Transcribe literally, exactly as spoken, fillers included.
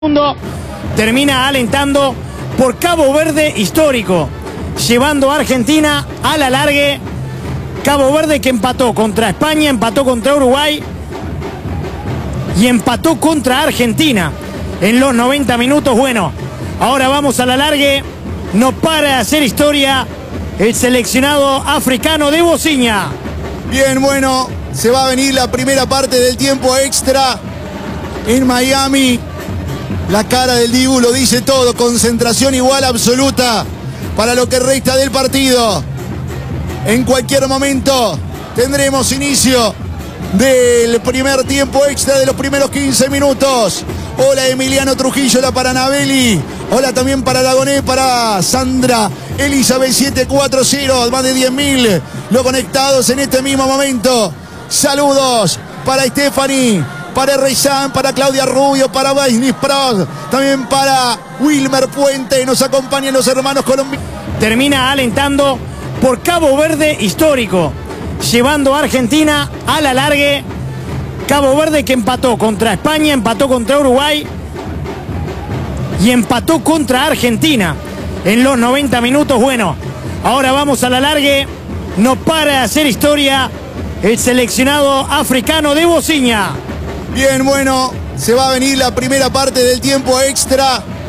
Mundo termina alentando por Cabo Verde histórico, llevando a Argentina a la largue. Cabo Verde que empató contra España, empató contra Uruguay y empató contra Argentina en los noventa minutos. Bueno, ahora vamos a la largue. No para de hacer historia el seleccionado africano de Bociña. Bien, bueno, se va a venir la primera parte del tiempo extra en Miami. La cara del Dibu lo dice todo, concentración igual absoluta para lo que resta del partido. En cualquier momento tendremos inicio del primer tiempo extra de los primeros quince minutos. Hola Emiliano Trujillo, hola para Nabeli, hola también para Lagoné, para Sandra Elizabeth siete cuatro cero, más de diez mil lo conectados en este mismo momento. Saludos para Stephanie, para Rezán, para Claudia Rubio, para Baisnis Prod, también para Wilmer Puente. Nos acompañan los hermanos colombianos. Termina alentando por Cabo Verde histórico, llevando a Argentina a la largue. Cabo Verde que empató contra España, empató contra Uruguay y empató contra Argentina en los noventa minutos. Bueno, ahora vamos a la largue. No para de hacer historia el seleccionado africano de Bociña. Bien, bueno, se va a venir la primera parte del tiempo extra